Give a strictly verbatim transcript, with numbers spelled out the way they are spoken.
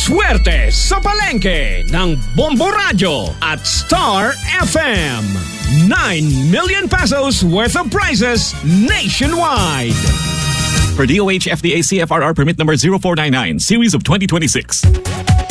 Swerte sa palengke ng Bombo Radio at Star F M. nine million pesos worth of prizes nationwide. For D O H F D A C F R R permit number zero four nine nine, series of twenty twenty-six.